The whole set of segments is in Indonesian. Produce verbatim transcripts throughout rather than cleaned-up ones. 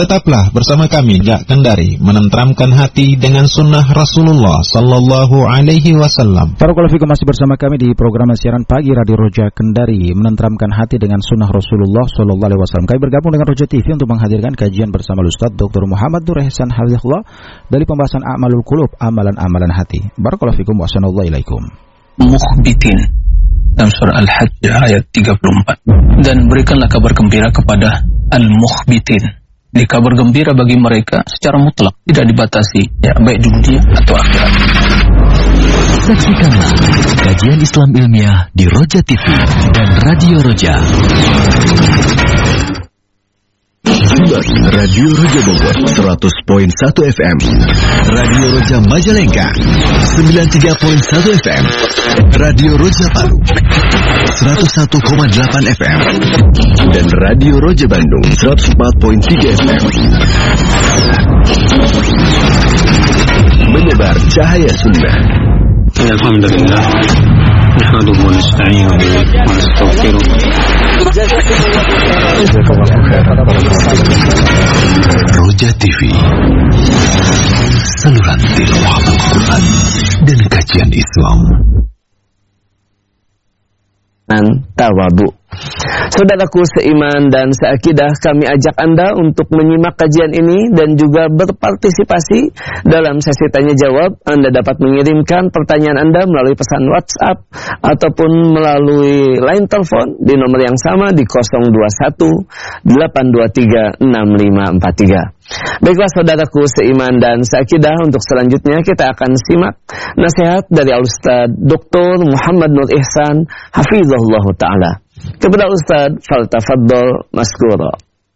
Tetaplah bersama kami Jak Kendari, menenteramkan hati dengan sunnah Rasulullah Sallallahu Alaihi Wasallam. Barakallahu fikum, masih bersama kami di program siaran pagi Radio Roja Kendari, menenteramkan hati dengan sunnah Rasulullah Sallallahu Alaihi Wasallam. Kami bergabung dengan Roja T V untuk menghadirkan kajian bersama Ustaz Doktor Muhammad Nur Ihsan Hafizahullah dari pembahasan A'malul Qulub, amalan-amalan hati. Barakallahu fikum wa sallallahu alaikum. Mukhbitin dalam surah Al-Hajj ayat tiga puluh empat. Dan berikanlah kabar gembira kepada al-mukhbitin. Di kabar gembira bagi mereka secara mutlak, tidak dibatasi, ya, baik di dunia atau akhirat. Saksikanlah kajian Islam ilmiah di Roja T V dan Radio Roja. Radio Roja Bogor seratus koma satu F M, Radio Roja Majalengka sembilan puluh tiga koma satu F M, Radio Roja Palu seratus satu koma delapan F M, dan Radio Roja Bandung seratus empat koma tiga F M. Menyebar cahaya sunnah. Alhamdulillah, nahmaduhu wa nasta'inuhu wa nastaghfiruh. Roja T V, saluran tilawah Al-Quran dan kajian Islam. Tawadu. Saudaraku seiman dan seakidah, kami ajak Anda untuk menyimak kajian ini dan juga berpartisipasi dalam sesi tanya jawab. Anda dapat mengirimkan pertanyaan Anda melalui pesan WhatsApp ataupun melalui line telepon di nomor yang sama di nol dua satu delapan dua tiga enam lima empat tiga. Baiklah saudaraku seiman dan seakidah, untuk selanjutnya kita akan simak nasihat dari Al-Ustaz Doktor Muhammad Nur Ihsan Hafizahullah Ta'ala. Kepada Ustaz, faltafaddal maskura.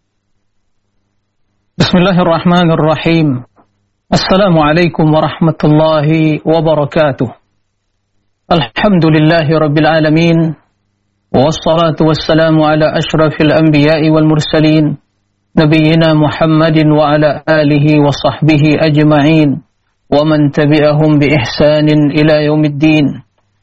Bismillahirrahmanirrahim. Assalamualaikum warahmatullahi wabarakatuh. Alhamdulillahi rabbil alamin. Wassalatu wassalamu ala ashrafil anbiya'i wal mursalin, Nabiyyina Muhammadin wa ala alihi wa sahbihi ajma'in wa man tabi'ahum bi ihsanin ila yaumiddin.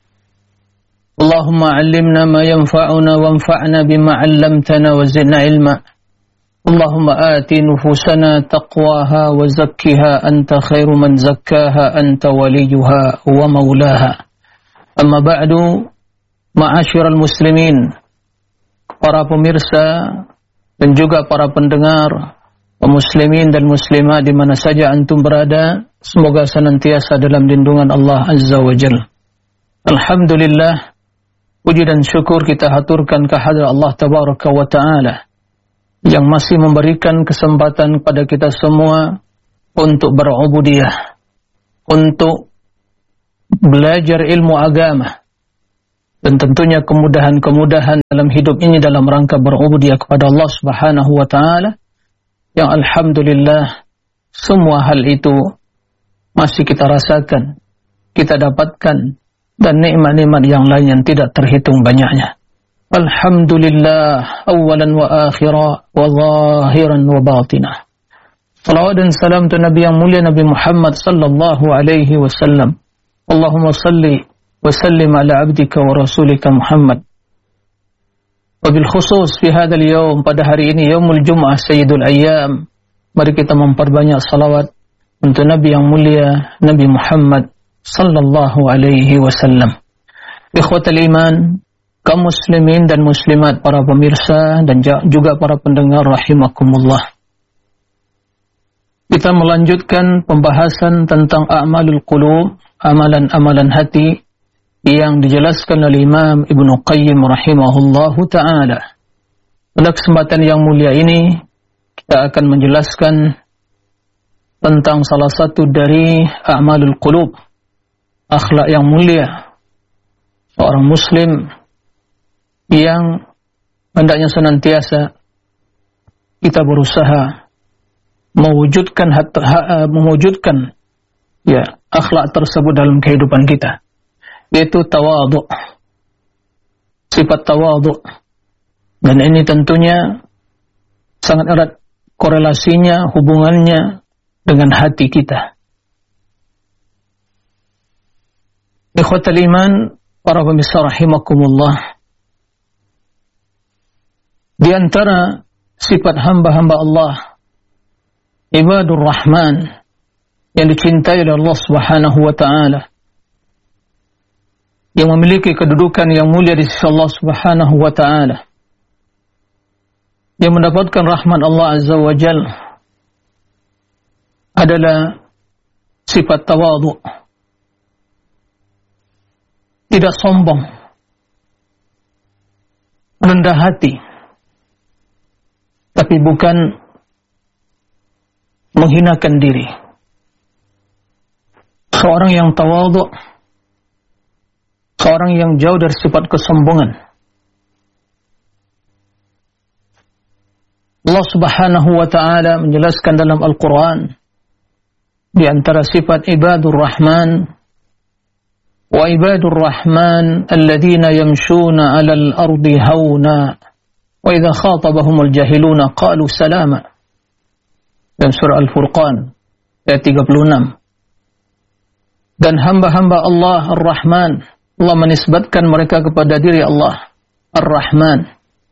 Allahumma 'allimna ma yanfa'una wanfa'na bima 'allamtana wa zidna ilma. Allahumma ati nufusana taqwaha wa zakkiha anta khairu man zakkaha anta waliyuha wa maulaha. Amma ba'du, ma'asyiral muslimin, para pemirsa dan juga para pendengar, kaum muslimin dan muslimat di mana saja antum berada, semoga senantiasa dalam lindungan Allah Azza wa Jalla. Alhamdulillah, puji dan syukur kita haturkan kehadirat Allah Tabaraka wa Ta'ala yang masih memberikan kesempatan kepada kita semua untuk berubudiyah, untuk belajar ilmu agama, dan tentunya kemudahan-kemudahan dalam hidup ini dalam rangka berubudiyah kepada Allah Subhanahu wa Ta'ala, yang alhamdulillah semua hal itu masih kita rasakan, kita dapatkan, dan nikmat-nikmat yang lain yang tidak terhitung banyaknya. Alhamdulillah awalan wa akhira wa zahiran wa batinah. Salawat dan salam tu Nabi yang mulia Nabi Muhammad sallallahu alaihi wasallam. Allahumma salli wa sallim ala abdika wa rasulika Muhammad. Wabil khusus fi hadzal yaum, pada hari ini yaumul Jum'ah Sayyidul Ayyam, mari kita memperbanyak salawat untuk Nabi yang mulia Nabi Muhammad sallallahu alaihi wasallam. Ikhwatal iman, kaum muslimin dan muslimat, para pemirsa dan juga para pendengar rahimakumullah. Kita melanjutkan pembahasan tentang a'malul qulub, amalan-amalan hati, yang dijelaskan oleh Imam Ibnu Qayyim rahimahullahu ta'ala. Pada kesempatan yang mulia ini, kita akan menjelaskan tentang salah satu dari a'malul qulub, akhlak yang mulia seorang muslim yang hendaknya senantiasa kita berusaha mewujudkan mewujudkan ya akhlak tersebut dalam kehidupan kita, yaitu tawadhu, sifat tawadhu. Dan ini tentunya sangat erat korelasinya, hubungannya dengan hati kita. Ikhwatal iman, para pemirsa rahimakumullah, di antara sifat hamba-hamba Allah ibadur rahman yang dicintai oleh Allah Subhanahu wa taala, yang memiliki kedudukan yang mulia di sisi Allah Subhanahu wa taala, yang mendapatkan rahmat Allah Azza wa Jalla, adalah sifat tawadhu, tidak sombong, rendah hati, tapi bukan menghinakan diri. Seorang yang tawadhu, seorang yang jauh dari sifat kesombongan. Allah Subhanahu wa taala menjelaskan dalam Al-Qur'an di antara sifat ibadur rahman, wa ibadur rahman alladhina yamshuna 'alal ardi hauna wa idza khatabahumul jahiluna qalu salama. Dalam surah Al-Furqan ayat tiga puluh enam. Dan hamba-hamba Allah Ar-Rahman, Allah menisbatkan mereka kepada diri Allah Ar-Rahman.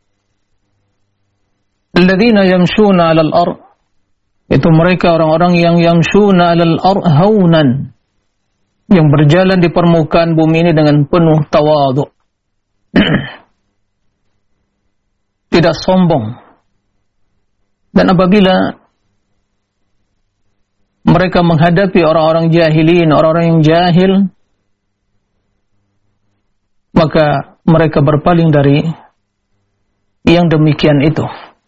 Alladhina yamshuna 'alal ard, itu mereka orang-orang yang yamshuna 'alal ard haunan, yang berjalan di permukaan bumi ini dengan penuh tawadhu. Tidak sombong. Dan apabila mereka menghadapi orang-orang jahilin, orang-orang yang jahil, maka mereka berpaling dari yang demikian itu.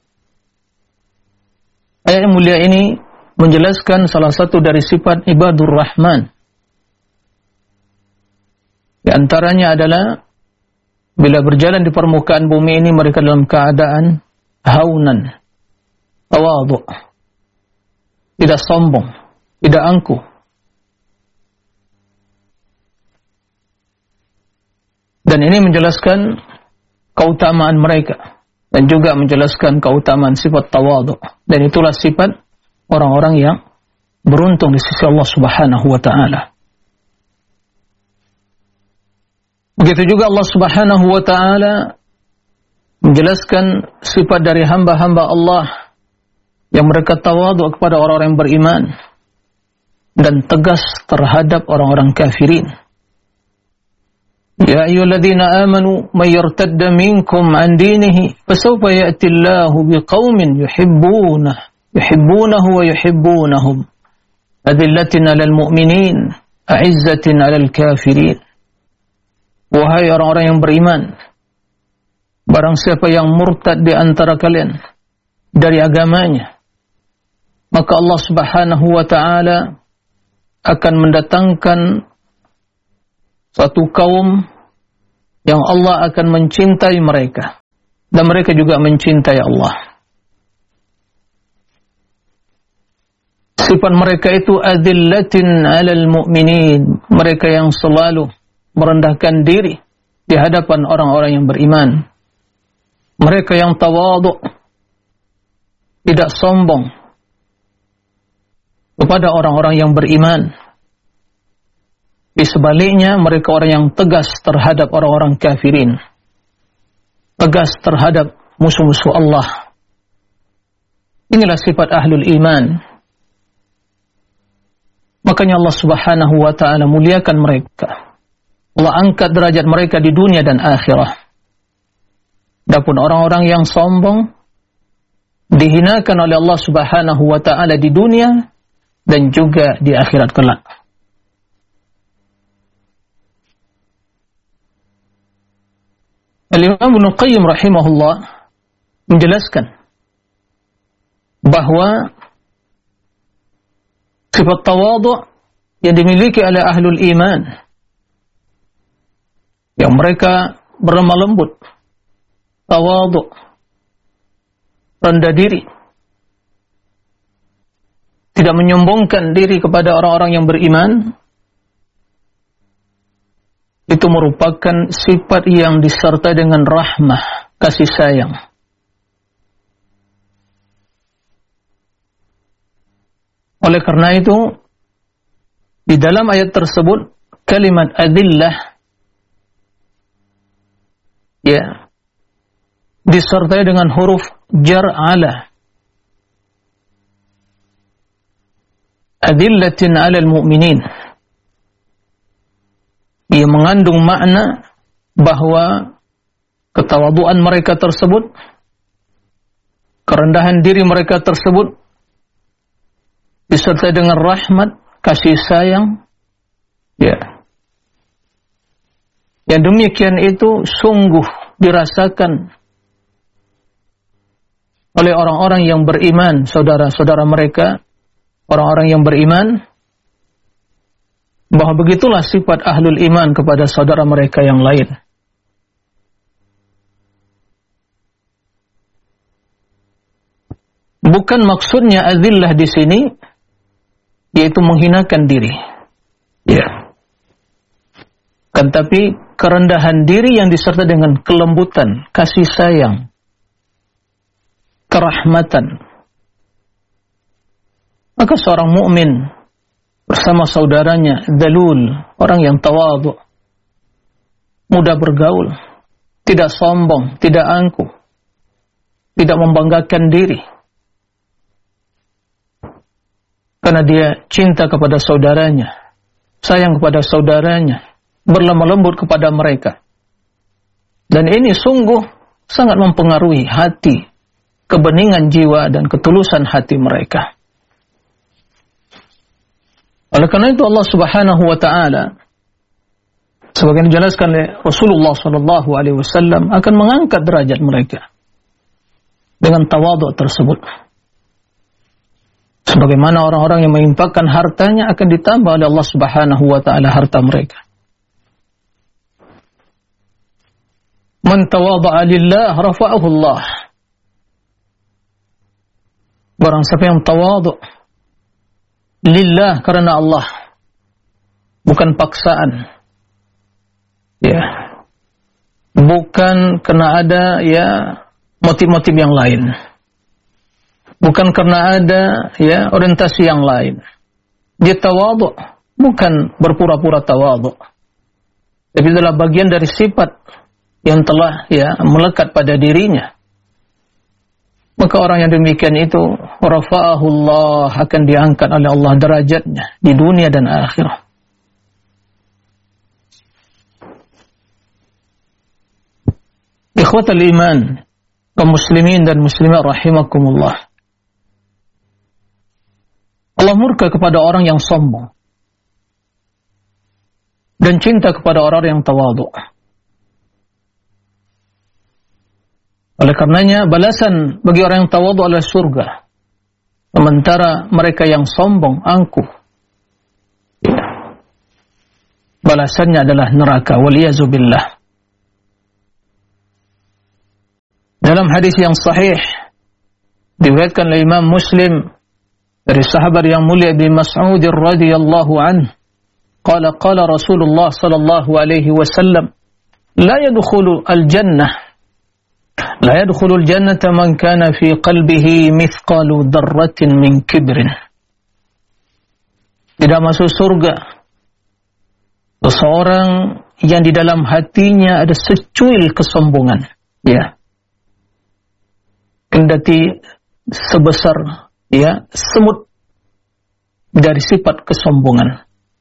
Ayat yang mulia ini menjelaskan salah satu dari sifat ibadur rahman. Di antaranya adalah bila berjalan di permukaan bumi ini mereka dalam keadaan haunan, tawadhu, tidak sombong, tidak angkuh. Dan ini menjelaskan keutamaan mereka dan juga menjelaskan keutamaan sifat tawadhu. Dan itulah sifat orang-orang yang beruntung di sisi Allah Subhanahu wa taala. Begitu juga Allah Subhanahu wa taala menjelaskan sifat dari hamba-hamba Allah yang mereka tawadhu kepada orang-orang yang beriman dan tegas terhadap orang-orang kafirin. Ya ayyuhalladzina amanu may yartadda minkum an dinihi fasawfa ya'ti Allahu biqaumin yuhibbunahu yuhibbunahu wa yuhibbunahum adillatin 'alal mu'minin a'izzatin 'alal kafirin. Wahai orang-orang yang beriman, barang siapa yang murtad di antara kalian dari agamanya, maka Allah Subhanahu wa taala akan mendatangkan satu kaum yang Allah akan mencintai mereka dan mereka juga mencintai Allah. Sifat mereka itu adillatin 'alal mu'minin, mereka yang selalu merendahkan diri di hadapan orang-orang yang beriman. Mereka yang tawadhu, tidak sombong kepada orang-orang yang beriman. Di sebaliknya mereka orang yang tegas terhadap orang-orang kafirin, tegas terhadap musuh-musuh Allah. Inilah sifat ahlul iman. Makanya Allah Subhanahu wa taala muliakan mereka. Allah angkat derajat mereka di dunia dan akhirah. Adapun orang-orang yang sombong dihinakan oleh Allah Subhanahu wa taala di dunia dan juga di akhirat kelak. Al-Imam Ibnu Qayyim rahimahullah menjelaskan bahwa sifat tawadhu yang dimiliki oleh ahlul iman, yang mereka berlemah lembut, tawadhu, rendah diri, tidak menyombongkan diri kepada orang-orang yang beriman, itu merupakan sifat yang disertai dengan rahmah, kasih sayang. Oleh karena itu, di dalam ayat tersebut, kalimat adillah ya disertai dengan huruf jar ala. adillatin 'alal mu'minin. Ia mengandung makna bahwa ketawaduan mereka tersebut, kerendahan diri mereka tersebut disertai dengan rahmat, kasih sayang, ya. Yang demikian itu sungguh dirasakan oleh orang-orang yang beriman, saudara-saudara mereka, orang-orang yang beriman, bahwa begitulah sifat ahlul iman kepada saudara mereka yang lain. Bukan maksudnya azillah di sini yaitu menghinakan diri, ya. Kan tapi kerendahan diri yang disertai dengan kelembutan, kasih sayang, kerahmatan. Maka seorang mukmin bersama saudaranya dalul, orang yang tawadhu, mudah bergaul, tidak sombong, tidak angkuh, tidak membanggakan diri. Karena dia cinta kepada saudaranya, sayang kepada saudaranya, berlemah lembut kepada mereka. Dan ini sungguh sangat mempengaruhi hati, kebeningan jiwa dan ketulusan hati mereka. Oleh karena itu Allah Subhanahu wa taala sebagaimana dijelaskan oleh Rasulullah sallallahu alaihi wasallam akan mengangkat derajat mereka dengan tawadhu tersebut. Sebagaimana orang-orang yang menginfakkan hartanya akan ditambah oleh Allah Subhanahu wa taala harta mereka. Man tawadha'a lillah rafa'ahu Allah. Barang siapa yang tawadhu lillah karena Allah, bukan paksaan, ya, bukan karena ada ya motif-motif yang lain, bukan karena ada ya orientasi yang lain. Dia tawadhu bukan berpura-pura tawadhu, tapi adalah bagian dari sifat yang telah ya melekat pada dirinya. Maka orang yang demikian itu rafa'ahu Allah, akan diangkat oleh Allah derajatnya di dunia dan akhirat. Ikhwatal iman, kaum muslimin dan muslimat rahimakumullah. Allah murka kepada orang yang sombong dan cinta kepada orang yang tawadhu. Oleh karenanya balasan bagi orang yang tawadhu adalah surga, sementara mereka yang sombong, angkuh, ya, balasannya adalah neraka. Waliyazubillah. Dalam hadis yang sahih diriwayatkan oleh Imam Muslim dari sahabat yang mulia Ibnu Mas'ud radhiyallahu anhu, qala qala Rasulullah sallallahu alaihi wasallam, la yadkhulu al-jannah La yadkhulul jannata man kana fi qalbihi mithqalu dzarratin min kibrin. Tidak masuk surga seseorang yang di dalam hatinya ada secuil kesombongan, ya. Kendati sebesar ya semut dari sifat kesombongan.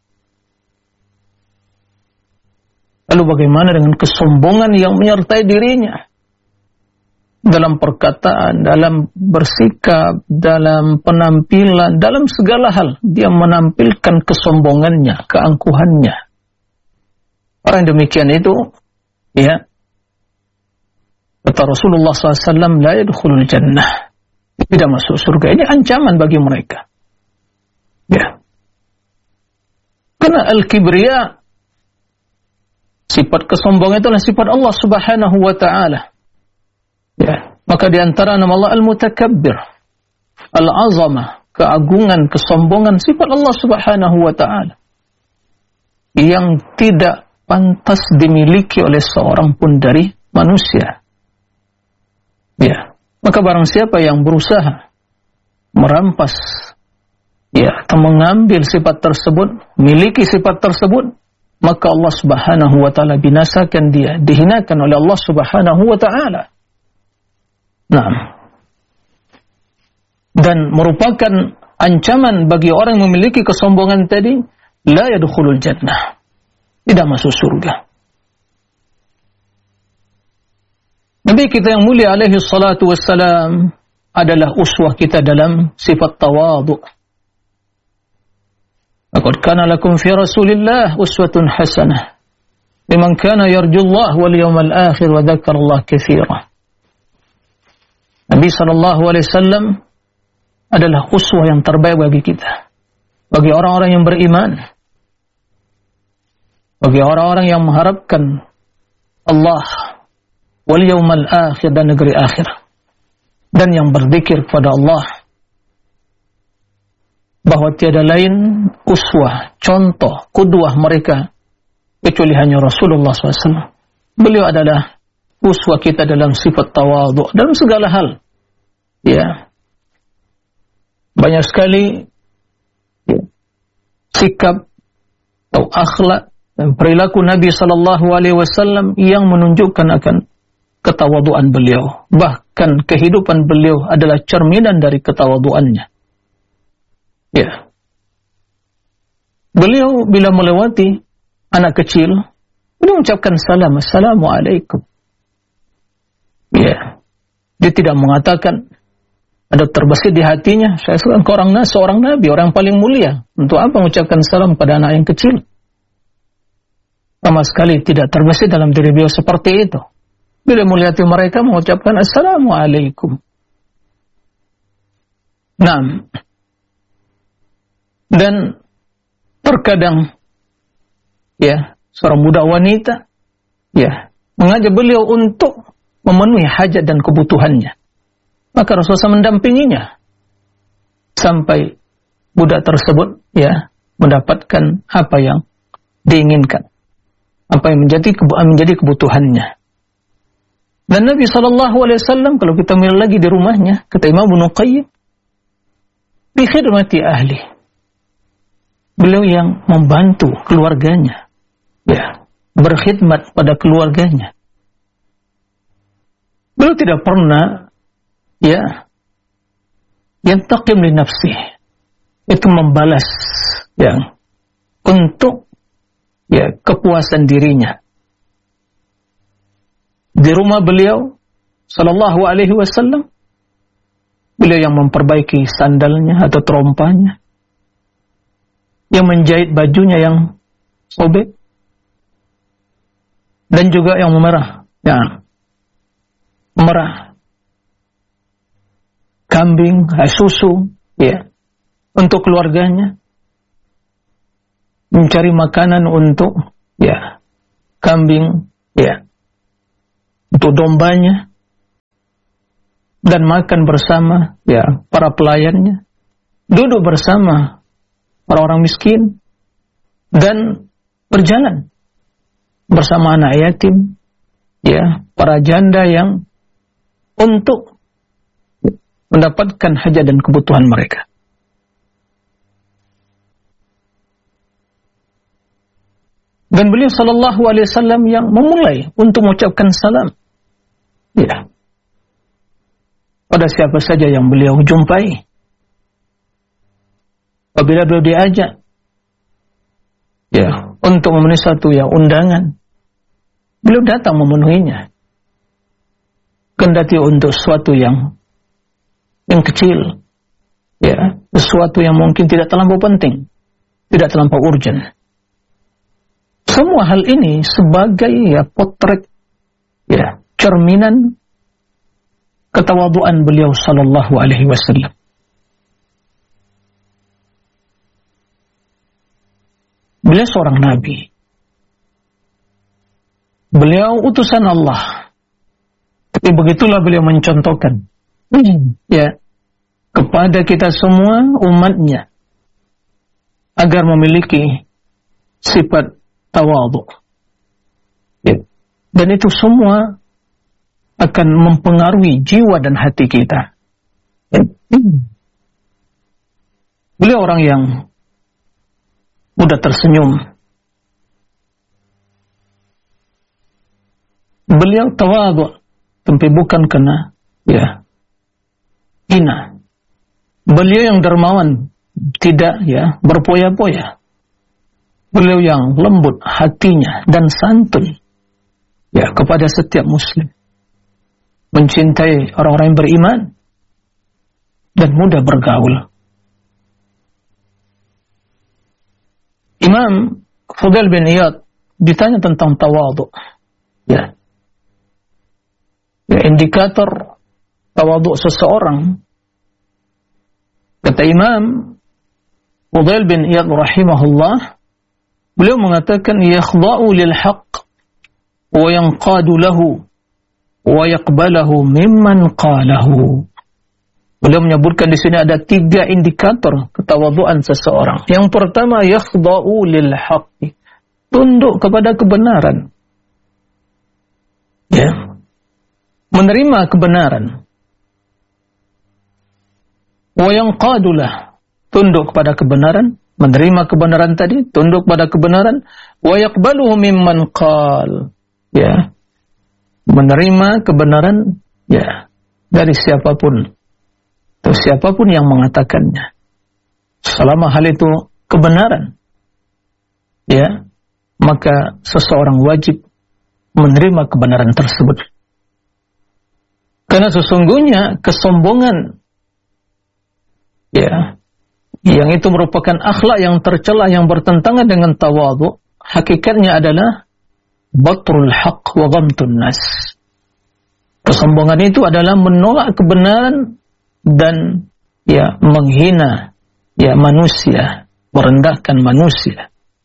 Lalu bagaimana dengan kesombongan yang menyertai dirinya? Dalam perkataan, dalam bersikap, dalam penampilan, dalam segala hal dia menampilkan kesombongannya, keangkuhannya. Orang demikian itu, ya, kata Rasulullah sallallahu alaihi wasallam, la yadkhulul jannah, tidak masuk surga. Ini ancaman bagi mereka, ya. Karena al-kibriya, sifat kesombongan itu adalah sifat Allah Subhanahu wa taala. Ya, maka di antara nama Allah Al-Mutakabbir, Al-Azamah, keagungan, kesombongan, sifat Allah Subhanahu wa taala yang tidak pantas dimiliki oleh seorang pun dari manusia. Ya, maka barang siapa yang berusaha merampas ya atau mengambil sifat tersebut, miliki sifat tersebut, maka Allah Subhanahu wa taala binasakan dia, dihinakan oleh Allah Subhanahu wa taala. Nah, dan merupakan ancaman bagi orang yang memiliki kesombongan tadi, la yadkhulul jannah, tidak masuk surga. Nabi kita yang mulia alaihi salatu wassalam adalah uswah kita dalam sifat tawadhu. Laqad kana lakum fi Rasulillah uswatun hasanah liman kana yarjullah wal yawmal akhir wa dzakarallaha katsiran. Nabi sallallahu alaihi wasallam adalah uswah yang terbaik bagi kita, bagi orang-orang yang beriman, bagi orang-orang yang mengharapkan Allah wal yawmal akhir dan negeri akhir, dan yang berzikir kepada Allah, bahwa tiada lain uswah, contoh, qudwah mereka kecuali hanya Rasulullah shallallahu alaihi wasallam. Beliau adalah uswah kita dalam sifat tawadhu dalam segala hal. Ya, banyak sekali ya, sikap atau akhlak dan perilaku Nabi Sallallahu Alaihi Wasallam yang menunjukkan akan ketawaduan beliau. Bahkan kehidupan beliau adalah cerminan dari ketawaduannya. Ya, beliau bila melewati anak kecil, beliau mengucapkan salam, assalamualaikum. Ya, dia tidak mengatakan, ada terbesit di hatinya, saya seorang, seorang nabi, orang paling mulia. Untuk apa mengucapkan salam pada anak yang kecil? Sama sekali tidak terbesit dalam diri beliau seperti itu. Bila melihat mereka mengucapkan assalamualaikum. Nah, dan terkadang ya seorang budak wanita ya mengajak beliau untuk memenuhi hajat dan kebutuhannya. Maka Rasulullah mendampinginya sampai budak tersebut ya mendapatkan apa yang diinginkan, apa yang menjadi menjadi kebutuhannya. Dan Nabi Shallallahu Alaihi Wasallam kalau kita melihat lagi di rumahnya, kata Imam Ibnu Qayyim, bi khidmati ahli, beliau yang membantu keluarganya, ya berkhidmat pada keluarganya. Beliau tidak pernah ya yantaqim li nafsi, itu membalas ya untuk ya kepuasan dirinya. Di rumah beliau sallallahu alaihi wasallam, beliau yang memperbaiki sandalnya atau terompanya, yang menjahit bajunya yang sobek, dan juga yang memerah ya memerah kambing, susu, ya, untuk keluarganya, mencari makanan untuk, ya, kambing, ya, untuk dombanya, dan makan bersama, ya, para pelayannya, duduk bersama orang-orang miskin, dan berjalan bersama anak yatim, ya, para janda yang untuk mendapatkan hajat dan kebutuhan mereka. Dan beliau sallallahu alaihi wasallam yang memulai untuk mengucapkan salam, ya, pada siapa saja yang beliau jumpai. Apabila beliau diajak, ya, untuk memenuhi satu ya undangan, beliau datang memenuhinya. Kendati untuk sesuatu yang yang kecil, ya, sesuatu yang mungkin tidak terlampau penting, tidak terlampau urgent. Semua hal ini sebagai ya potret, ya, cerminan ketawaduan beliau sallallahu alaihi wasallam. Beliau seorang nabi. Beliau utusan Allah. Tapi begitulah beliau mencontohkan, ya, kepada kita semua umatnya agar memiliki sifat tawadhu. Ya. Dan itu semua akan mempengaruhi jiwa dan hati kita. Ya. Beliau orang yang mudah tersenyum. Beliau tawadhu, tapi bukan karena ya hina. Beliau yang dermawan, tidak ya berpoya-poya. Beliau yang lembut hatinya dan santun ya kepada setiap muslim. Mencintai orang-orang yang beriman dan mudah bergaul. Imam Fudail bin Iyad ditanya tentang tawadhu. Ya. Ya, indikator tawadhu seseorang. Kata Imam Fudail bin Iyad rahimahullah, beliau mengatakan yakhda'u lil haqq wa yanqadu lahu wa yaqbalahu mimman qalahu. Beliau menyebutkan di sini ada tiga indikator ketawadhuan seseorang. Yang pertama, yakhda'u lil haqqi, tunduk kepada kebenaran. Ya. Menerima kebenaran. Wa yanqadu lahu, tunduk kepada kebenaran, menerima kebenaran tadi, tunduk pada kebenaran, wa yaqbaluhu mimman qal, ya, menerima kebenaran ya dari siapapun atau siapapun yang mengatakannya, selama hal itu kebenaran, ya, maka seseorang wajib menerima kebenaran tersebut. Karena sesungguhnya kesombongan, ya, yang itu merupakan akhlak yang tercela yang bertentangan dengan tawadhu, hakikatnya adalah batrul haqq wa ghamtun nas. Kesombongan itu adalah menolak kebenaran dan ya menghina ya manusia, merendahkan manusia.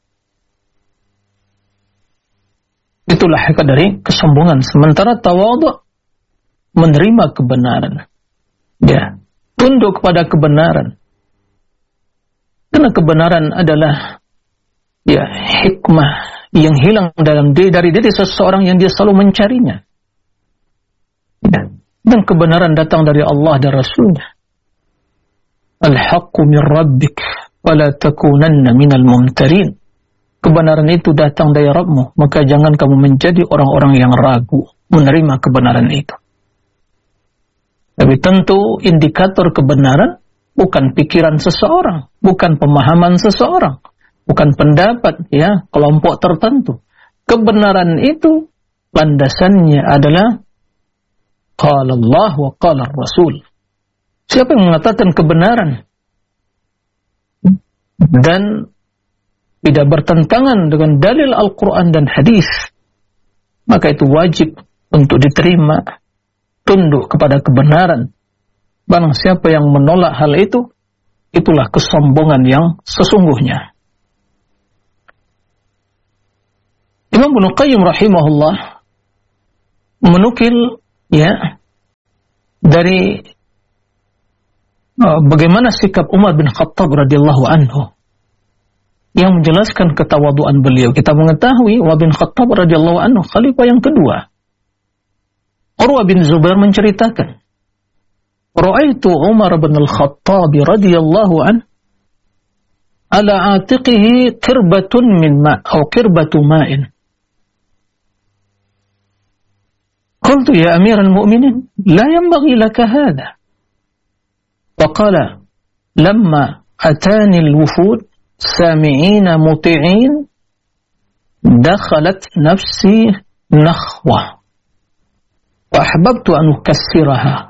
Itulah hakikat dari kesombongan. Sementara tawadhu menerima kebenaran, ya, tunduk kepada kebenaran. Karena kebenaran adalah ya hikmah yang hilang dalam diri, dari diri seseorang yang dia selalu mencarinya. Ya. Dan kebenaran datang dari Allah dan Rasulnya. Al-haqqu min rabbik wala takunanna minal mumtarin. Kebenaran itu datang dari Rabbmu, maka jangan kamu menjadi orang-orang yang ragu menerima kebenaran itu. Tapi tentu indikator kebenaran bukan pikiran seseorang, bukan pemahaman seseorang, bukan pendapat ya kelompok tertentu. Kebenaran itu landasannya adalah qala Allah wa qala Rasul. Siapa yang mengatakan kebenaran dan tidak bertentangan dengan dalil Al-Quran dan hadis, maka itu wajib untuk diterima, tunduk kepada kebenaran. Barang siapa yang menolak hal itu, itulah kesombongan yang sesungguhnya. Imam Ibnu Qayyim rahimahullah menukil ya dari uh, bagaimana sikap Umar bin Khattab radhiyallahu anhu yang menjelaskan ketawaduan beliau. Kita mengetahui Umar bin Khattab radhiyallahu anhu khalifah yang kedua. Urwah bin Zubair menceritakan, Ra'aitu Umar bin Al-Khattab radhiyallahu anhu ala atiqihi qirbatun min ma' atau qirbatu ma'in. Qultu ya Amiral Mu'minin, la yanbaghi laka hadha. Faqala, lamma atani al-wufud sami'ina muti'in dakhalat nafsi nakhwa wa ahbabtu an ukassiraha.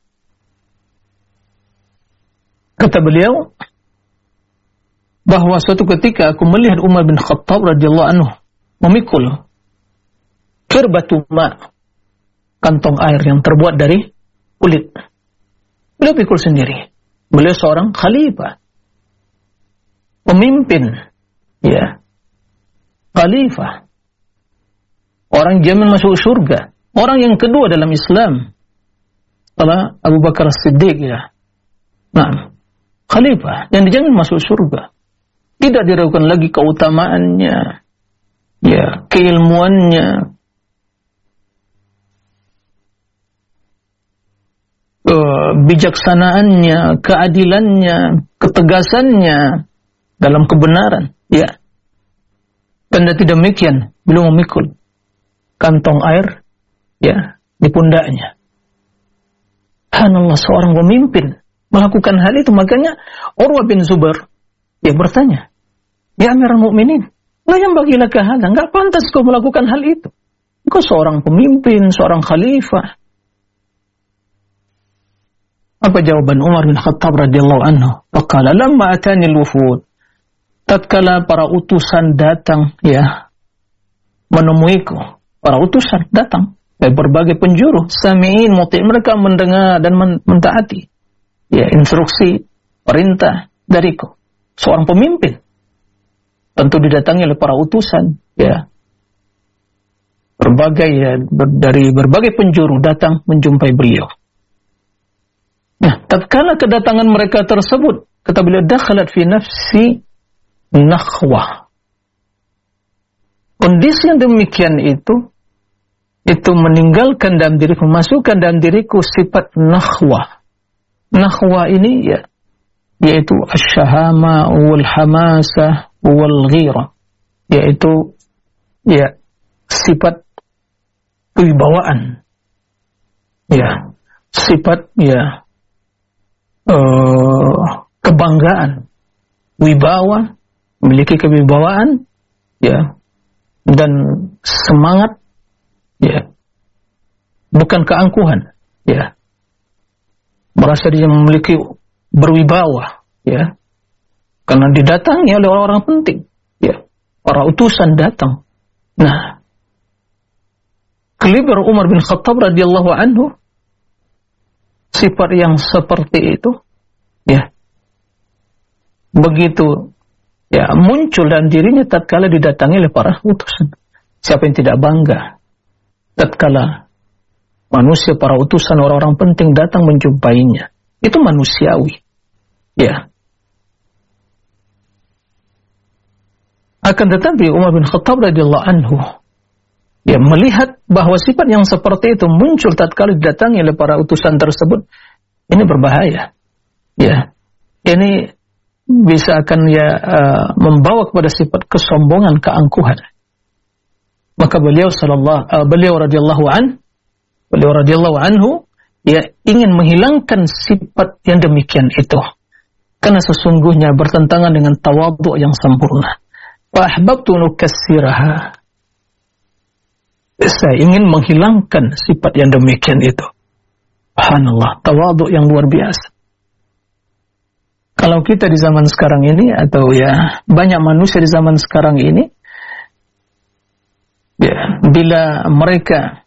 Kata beliau bahwa suatu ketika aku melihat Umar bin Khattab radhiyallahu anhu memikul kirbatu ma', kantong air yang terbuat dari kulit. Beliau pikul sendiri. Beliau seorang khalifah, pemimpin, ya, khalifah, orang jamin masuk surga, orang yang kedua dalam Islam setelah Abu Bakar As-Siddiq, ya. Nah, khalifah yang dijamin masuk surga. Tidak diragukan lagi keutamaannya, ya, keilmuannya, bijaksanaannya, keadilannya, ketegasannya dalam kebenaran, ya. Dan tidak demikian, beliau memikul kantong air, ya, di pundaknya. Subhanallah, seorang pemimpin melakukan hal itu. Makanya Urwah bin Zubair ya bertanya, ya Amirul Mukminin, la yanbaghi laka hadza, enggak pantas kau melakukan hal itu. Engkau seorang pemimpin, seorang khalifah. Apa jawaban Umar bin Khattab radhiyallahu anhu? Faqala lamma atani al-wufud, tatkala para utusan datang ya menemuiku, para utusan datang dari berbagai penjuru, sami'in muti', mereka mendengar dan mentaati ya instruksi, perintah dariku. Seorang pemimpin tentu didatangi oleh para utusan ya. Berbagai ya, ber, dari berbagai penjuru datang menjumpai beliau. Nah, tatkala kedatangan mereka tersebut, kata beliau, dakhalat fi nafsi nakhwah. Kondisi yang demikian itu, itu meninggalkan dalam diriku, memasukkan dalam diriku sifat nakhwah. Nakhwah ini ya, yaitu asyahama wal hamasah wal ghirah, yaitu ya sifat kewibawaan, ya sifat ya uh, kebanggaan, wibawa, memiliki kewibawaan, ya, dan semangat, ya, bukan keangkuhan, ya, merasa dia memiliki berwibawa, ya, karena didatangi oleh orang-orang penting, ya, para utusan datang. Nah, keliber Umar bin Khattab radhiyallahu anhu, sifat yang seperti itu, ya, begitu, ya, muncul dalam dirinya tatkala didatangi oleh para utusan. Siapa yang tidak bangga tatkala manusia, para utusan, orang-orang penting datang menjumpainya? Itu manusiawi, ya. Akan tetapi Umar bin Khattab radhiyallahu anhu, ya, melihat bahwa sifat yang seperti itu muncul tatkala didatangi oleh para utusan tersebut, ini berbahaya, ya. Ini bisa akan ya uh, membawa kepada sifat kesombongan, keangkuhan. Maka beliau sallallahu uh, beliau radhiyallahu an, beliau radhiyallahu anhu, ya, ingin menghilangkan sifat yang demikian itu, karena sesungguhnya bertentangan dengan tawadhu yang sempurna. Fa ahbabtu nukassiraha, saya ingin menghilangkan sifat yang demikian itu. Subhanallah, tawadhu yang luar biasa. Kalau kita di zaman sekarang ini, atau ya banyak manusia di zaman sekarang ini, ya, bila mereka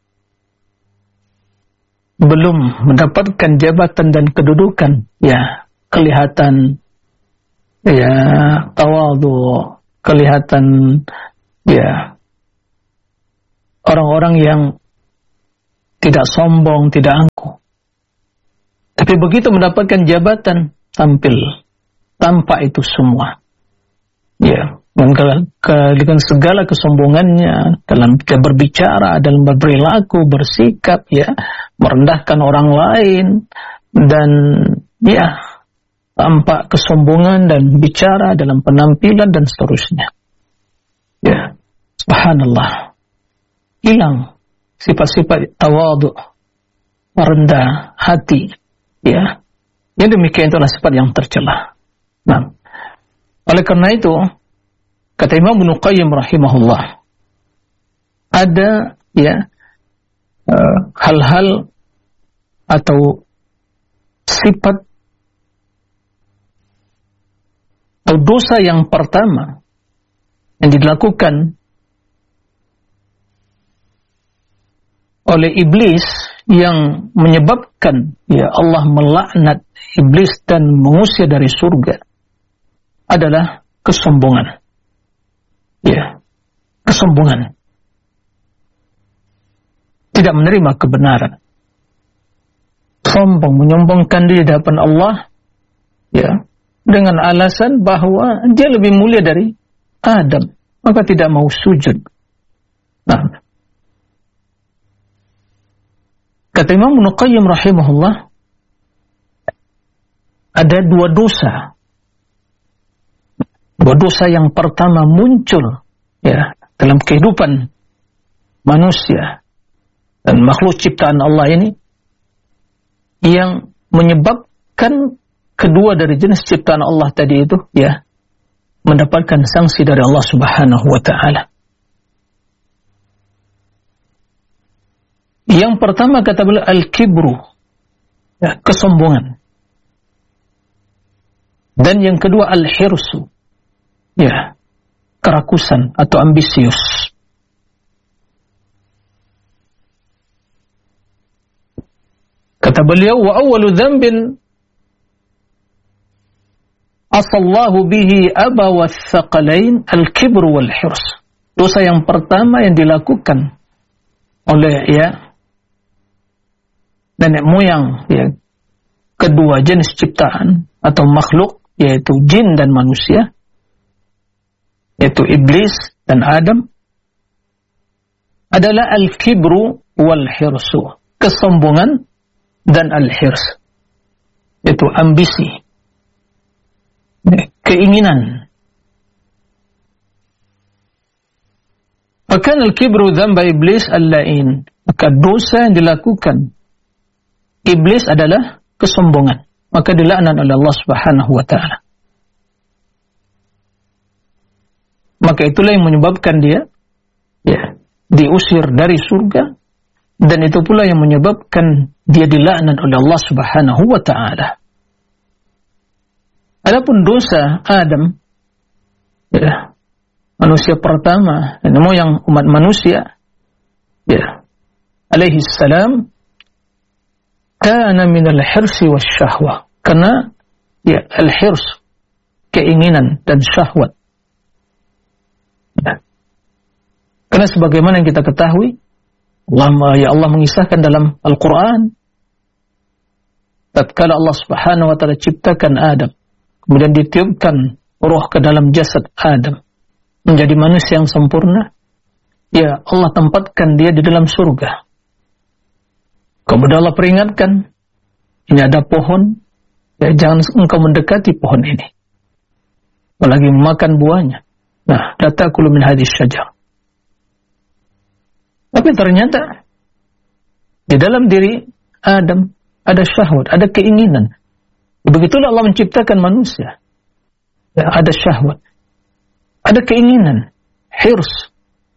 belum mendapatkan jabatan dan kedudukan, ya, kelihatan ya tawadhu, kelihatan ya orang-orang yang tidak sombong, tidak angkuh. Tapi begitu mendapatkan jabatan, tampil tanpa itu semua, ya, dengan segala kesombongannya dalam berbicara, dalam berperilaku, bersikap, ya, merendahkan orang lain, dan ya tampak kesombongan dan bicara dalam penampilan dan seterusnya. Ya, subhanallah, hilang sifat-sifat tawadhu, rendah hati, ya. Yang demikian itulah sifat yang tercela. Nah, oleh karena itu, kata Imam Ibnu Qayyim rahimahullah, ada ya uh, hal-hal atau sifat atau dosa yang pertama yang dilakukan oleh iblis, yang menyebabkan ya Allah melaknat iblis dan mengusir dari surga, adalah kesombongan. Ya, kesombongan. Tidak menerima kebenaran. Sombong, menyombongkan diri di hadapan Allah, ya, dengan alasan bahwa dia lebih mulia dari Adam, maka tidak mau sujud. Nah, kata Imam Ibnu Qayyim rahimahullah, ada dua dosa. Dua dosa yang pertama muncul ya dalam kehidupan manusia dan makhluk ciptaan Allah ini, yang menyebabkan bahkan kedua dari jenis ciptaan Allah tadi itu ya mendapatkan sanksi dari Allah Subhanahu wa taala. Yang pertama kata beliau al-kibru, ya, kesombongan. Dan yang kedua al-hirsu, ya, kerakusan atau ambisius. Kata beliau, wa awwalu dzambin asallahu bihi aba wathaqalain al-kibru wal hirs. Dosa yang pertama yang dilakukan oleh ya nenek moyang ya kedua jenis ciptaan atau makhluk yaitu jin dan manusia, yaitu iblis dan Adam, adalah al-kibru wal hirsu, kesombongan dan al-hirs, yaitu ambisi, keinginan. Maka al-kibru dzamba iblis al-la'in, maka dosa yang dilakukan iblis adalah kesombongan, maka dilaknat oleh Allah Subhanahu wa taala. Maka itulah yang menyebabkan dia ya diusir dari surga, dan itu pula yang menyebabkan dia dilaknat oleh Allah Subhanahu wa taala. Adapun dosa Adam, ya, manusia pertama, nenek moyang umat manusia, ya, alaihi salam, kana minal hirsi wasyahwah, karena ya al-hirs, keinginan dan syahwat. Ya. Karena sebagaimana yang kita ketahui, Allah, ya Allah mengisahkan dalam Al-Quran, tatkala Allah Subhanahu wa taala ciptakan Adam, kemudian ditiupkan roh ke dalam jasad Adam menjadi manusia yang sempurna, ya Allah tempatkan dia di dalam surga. Kemudian Allah peringatkan, ini ada pohon, ya jangan engkau mendekati pohon ini, apalagi memakan buahnya. Nah, la ta'kulu min hadhihi syajar. Tapi ternyata di dalam diri Adam ada syahwat, ada keinginan. Begitulah Allah menciptakan manusia. Ya, ada syahwat, ada keinginan, hirs.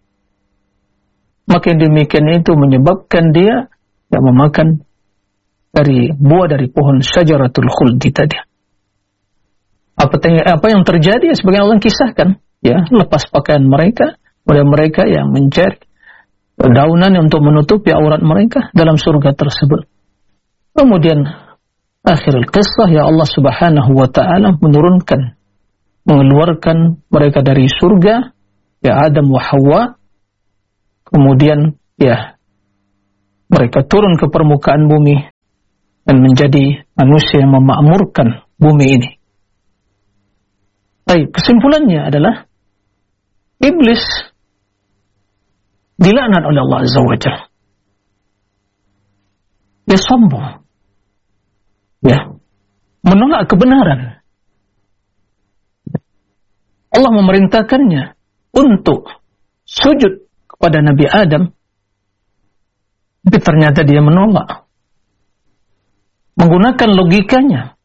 Maka yang demikian itu menyebabkan dia yang memakan dari buah dari pohon syajaratul khuldi tadi. Apa, apa yang terjadi sebagai Allah kisahkan, ya, lepas pakaian mereka, kemudian mereka yang mencari daunan untuk menutupi aurat mereka dalam surga tersebut. Kemudian akhir kisah, ya Allah Subhanahu wa taala menurunkan, mengeluarkan mereka dari surga, ya Adam wa Hawa. Kemudian ya mereka turun ke permukaan bumi dan menjadi manusia yang memakmurkan bumi ini. Baik, kesimpulannya adalah iblis dilaknat oleh Allah Azza wa Jalla. Dia sombong, ya, menolak kebenaran. Allah memerintahkannya untuk sujud kepada Nabi Adam, tapi ternyata dia menolak. Menggunakan logikanya,